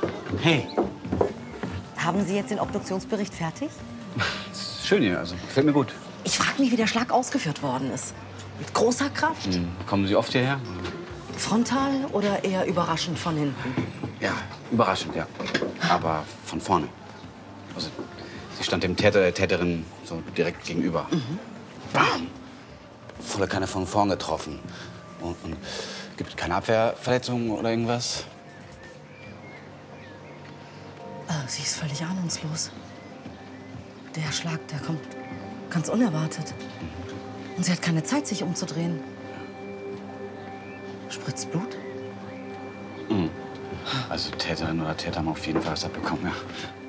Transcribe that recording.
Hey. Haben Sie jetzt den Obduktionsbericht fertig? Schön hier, also gefällt mir gut. Ich frage mich, wie der Schlag ausgeführt worden ist. Mit großer Kraft? Kommen Sie oft hierher? Frontal oder eher überraschend von hinten? Ja, überraschend, ja. Aber von vorne. Also, sie stand dem Täter, der Täterin so direkt gegenüber. Bam! Volle Kanne von vorn getroffen. Und gibt keine Abwehrverletzungen oder irgendwas? Sie ist völlig ahnungslos. Der Schlag, der kommt ganz unerwartet. Und sie hat keine Zeit, sich umzudrehen. Spritzt Blut? Also Täterin oder Täter haben auf jeden Fall was abbekommen, ja.